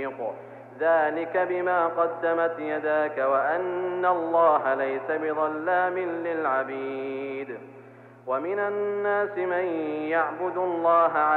رقيق ذلك بما قدمت يداك وأن الله ليس بظلام للعبيد. ومن الناس من يعبد الله